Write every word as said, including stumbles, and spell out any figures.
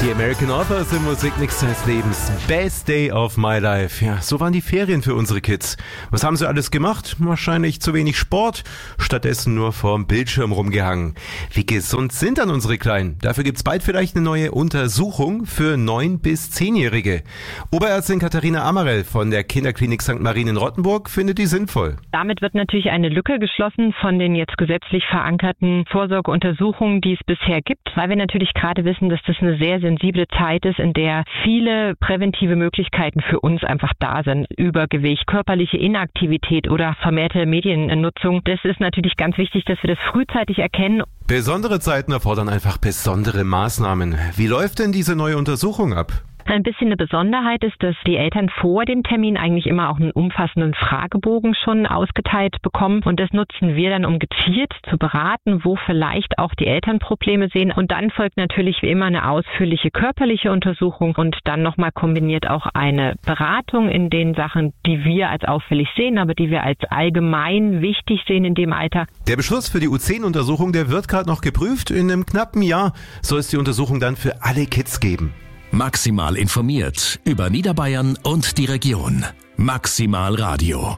Die American Authors im Musikmix des Lebens. Best Day of my life. Ja, so waren die Ferien für unsere Kids. Was haben sie alles gemacht? Wahrscheinlich zu wenig Sport, stattdessen nur vorm Bildschirm rumgehangen. Wie gesund sind dann unsere Kleinen? Dafür gibt's bald vielleicht eine neue Untersuchung für neun- bis zehnjährige. Oberärztin Katharina Amarell von der Kinderklinik Sankt Marien in Rottenburg findet die sinnvoll. Damit wird natürlich eine Lücke geschlossen von den jetzt gesetzlich verankerten Vorsorgeuntersuchungen, die es bisher gibt, weil wir natürlich gerade wissen, dass das eine sehr sensible Zeit ist, in der viele präventive Möglichkeiten für uns einfach da sind. Übergewicht, körperliche Inaktivität oder vermehrte Mediennutzung. Das ist natürlich ganz wichtig, dass wir das frühzeitig erkennen. Besondere Zeiten erfordern einfach besondere Maßnahmen. Wie läuft denn diese neue Untersuchung ab? Ein bisschen eine Besonderheit ist, dass die Eltern vor dem Termin eigentlich immer auch einen umfassenden Fragebogen schon ausgeteilt bekommen. Und das nutzen wir dann, um gezielt zu beraten, wo vielleicht auch die Eltern Probleme sehen. Und dann folgt natürlich wie immer eine ausführliche körperliche Untersuchung und dann nochmal kombiniert auch eine Beratung in den Sachen, die wir als auffällig sehen, aber die wir als allgemein wichtig sehen in dem Alter. Der Beschluss für die U zehn Untersuchung, der wird gerade noch geprüft. In einem knappen Jahr soll es die Untersuchung dann für alle Kids geben. Maximal informiert über Niederbayern und die Region. Maximal Radio.